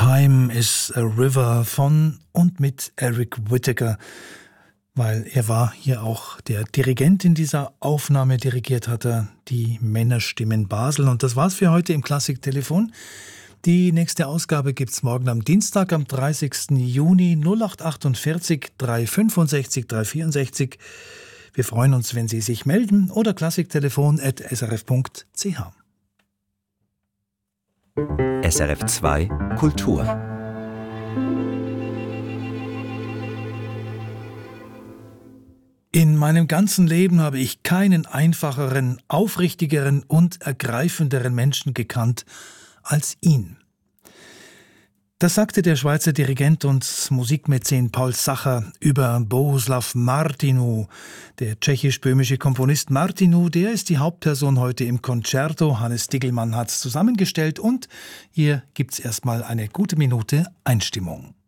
Time is a River von und mit Eric Whitacre, weil er war hier auch der Dirigent in dieser Aufnahme. Dirigiert hat er die Männerstimmen Basel. Und das war's für heute im Klassiktelefon. Die nächste Ausgabe gibt's morgen am Dienstag, am 30. Juni 0848 365 364. Wir freuen uns, wenn Sie sich melden oder klassiktelefon@srf.ch. SRF 2 Kultur. In meinem ganzen Leben habe ich keinen einfacheren, aufrichtigeren und ergreifenderen Menschen gekannt als ihn. Das sagte der Schweizer Dirigent und Musikmäzen Paul Sacher über Bohuslav Martinu. Der tschechisch-böhmische Komponist Martinu, der ist die Hauptperson heute im Concerto. Hannes Diegelmann hat es zusammengestellt und hier gibt's erstmal eine gute Minute Einstimmung.